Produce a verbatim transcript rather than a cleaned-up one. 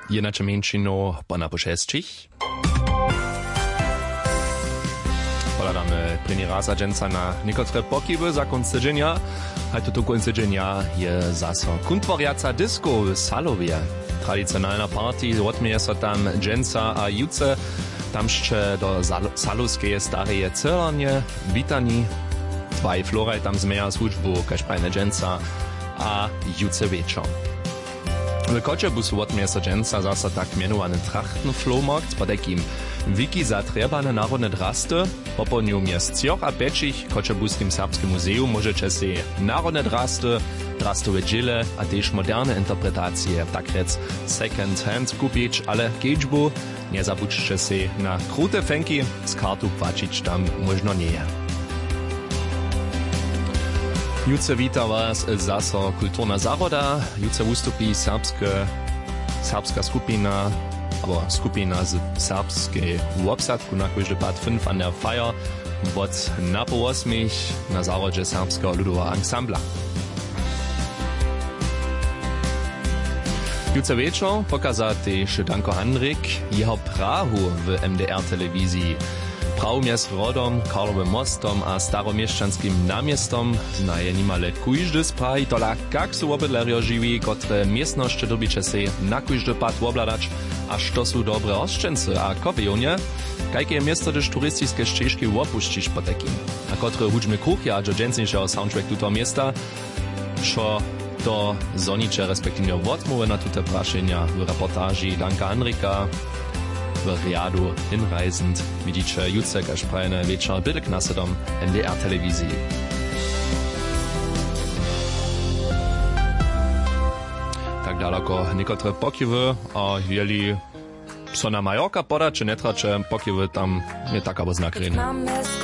Jenače menšinu pana pošestčich. Poladamy první raz dženca na niekotre pokiwy za konc tydzienia. A toto konc tydzienia je zaso kuntvoriaca disco w Salovie. Tradicionalna party, odmieje so tam dženca a juce. Tamšće do Salovskeje stareje celornie, witani. Dvaj floraj tam zmeja službu, kaž prajne dženca a juce večer. W Koczebusu odmieje so dženca zasa tak mianowany Trachtenflohmarkt, po takim wiki za trebane narodne drasty. Po niu miast Cjoch a Pečich, Koczebuskim Serbskim muzeum możecie si narodne drasty, drastowe dżile, a też moderne interpretacje, tak rec second hand kupić, ale kiečbu nie zabudźcie si na krute fenki, z kartu płacić tam można nie. Juce wita was zaso kulturna zaroda, juce ustupi serbske, serbska skupina, aber skupina z serbskiej obsadku na każdy pad fünf an der Feier od na po osmich na zarodzie serbskiego ludowego ansambla. Juce wieczor pokaza też Danko Handrik jeho Prahu w M D R telewizji. Prahu jest rodom, Karlovym mostom a staromieszczanskim namiestom. Znaje nimale kujżdy z Prahy, tola jak su obydlerio živí, kotre miestnošće dobiće se na kujždy pad obladać, a što su dobre oszczędcy a kowijonie, kajke miesto też turystyczne ścieżki opuścić po takim. A kotre hudźmy kuchja, a dżęcniejszego soundtrack tuto miesta, šo to zonicze respektive odmówy na tute praszenia w reportaži Danka Handrika, w riadu hinreisend widzicie juce kaž prajne večer bydlek nasedom M D R telewizji. Tak daleko niekotre pokiwy, a jeli so na Majorka poda, czy nie trače pokiwy tam nie tak abo znak rejny.